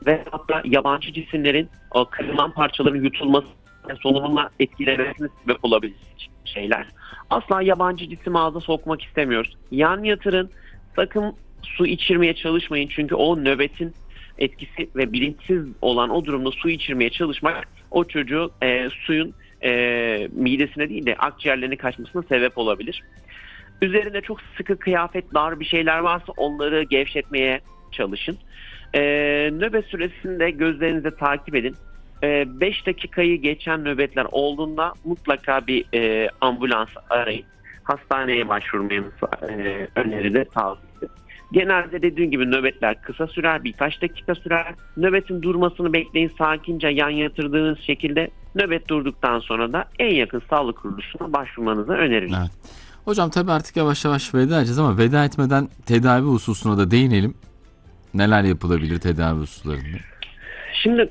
ve hatta yabancı cisimlerin o kırılan parçaların yutulması ve solunumla etkilemesine sebep olabilecek şeyler. Asla yabancı cisim ağza sokmak istemiyoruz. Yan yatırın, sakın su içirmeye çalışmayın çünkü o nöbetin etkisi ve bilinçsiz olan o durumda su içirmeye çalışmak o çocuğu suyun midesine değil de akciğerlerine kaçmasına sebep olabilir. Üzerinde çok sıkı kıyafet, dar bir şeyler varsa onları gevşetmeye çalışın. Nöbet süresinde gözlerinizi takip edin. 5 dakikayı geçen nöbetler olduğunda mutlaka bir ambulans arayın. Hastaneye başvurmanızı önerilir, tavsiye. Genelde dediğim gibi nöbetler kısa sürer, birkaç dakika sürer. Nöbetin durmasını bekleyin, sakince yan yatırdığınız şekilde nöbet durduktan sonra da en yakın sağlık kuruluşuna başvurmanızı öneririz. Evet. Hocam tabii artık yavaş yavaş veda edeceğiz ama veda etmeden tedavi hususuna da değinelim. Neler yapılabilir tedavi hususlarında? Şimdi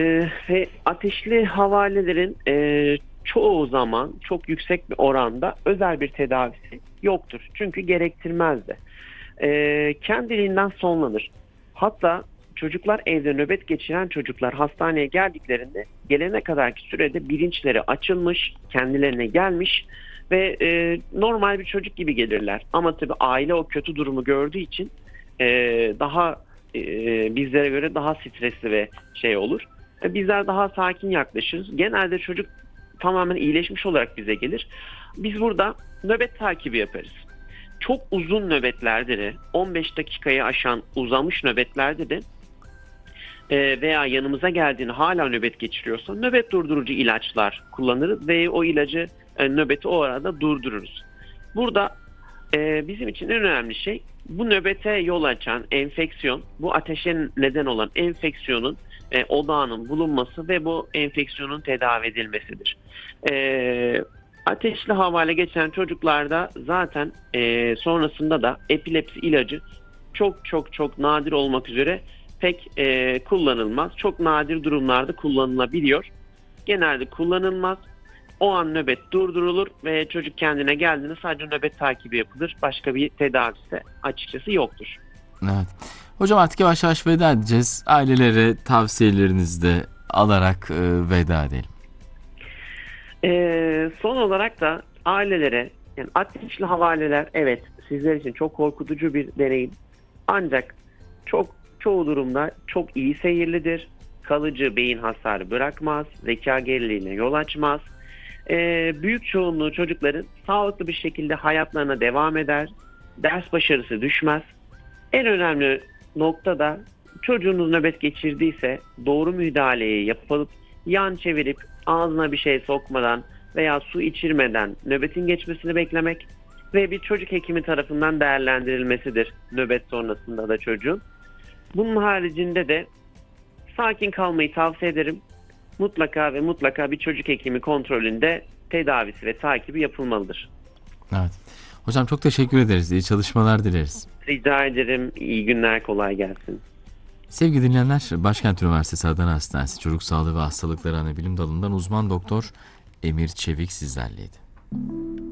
ateşli havalelerin çoğu zaman çok yüksek bir oranda özel bir tedavisi yoktur. Çünkü gerektirmez de. Kendiliğinden sonlanır. Hatta çocuklar evde nöbet geçiren çocuklar hastaneye geldiklerinde gelene kadarki sürede bilinçleri açılmış, kendilerine gelmiş ve normal bir çocuk gibi gelirler. Ama tabii aile o kötü durumu gördüğü için daha bizlere göre daha stresli ve şey olur. Bizler daha sakin yaklaşırız. Genelde çocuk tamamen iyileşmiş olarak bize gelir. Biz burada nöbet takibi yaparız. Çok uzun nöbetlerde de 15 dakikayı aşan uzamış nöbetlerde de veya yanımıza geldiğinde hala nöbet geçiriyorsa nöbet durdurucu ilaçlar kullanırız ve o ilacı nöbeti o arada durdururuz. Burada bizim için en önemli şey bu nöbete yol açan enfeksiyon, bu ateşe neden olan enfeksiyonun odağının bulunması ve bu enfeksiyonun tedavi edilmesidir. Ateşli havale geçen çocuklarda zaten sonrasında da epilepsi ilacı çok nadir olmak üzere pek kullanılmaz. Çok nadir durumlarda kullanılabiliyor. Genelde kullanılmaz. O an nöbet durdurulur ve çocuk kendine geldiğinde sadece nöbet takibi yapılır. Başka bir tedavisi açıkçası yoktur. Evet. Hocam artık yavaş yavaş veda edeceğiz. Ailelere tavsiyelerinizi de alarak veda edelim. Son olarak da ailelere, yani ateşli havaleler evet sizler için çok korkutucu bir deneyim. Ancak çoğu durumda çok iyi seyirlidir. Kalıcı beyin hasarı bırakmaz, zeka geriliğine yol açmaz. Büyük çoğunluğu çocukların sağlıklı bir şekilde hayatlarına devam eder. Ders başarısı düşmez. En önemli nokta da çocuğunuz nöbet geçirdiyse doğru müdahaleyi yapılıp yan çevirip ağzına bir şey sokmadan veya su içirmeden nöbetin geçmesini beklemek ve bir çocuk hekimi tarafından değerlendirilmesidir nöbet sonrasında da çocuğun. Bunun haricinde de sakin kalmayı tavsiye ederim. Mutlaka bir çocuk hekimi kontrolünde tedavisi ve takibi yapılmalıdır. Evet. Hocam çok teşekkür ederiz. İyi çalışmalar dileriz. Rica ederim. İyi günler, kolay gelsin. Sevgili dinleyenler, Başkent Üniversitesi Adana Hastanesi Çocuk Sağlığı ve Hastalıkları Anabilim Dalı'ndan uzman doktor Emir Çevik sizlerleydi.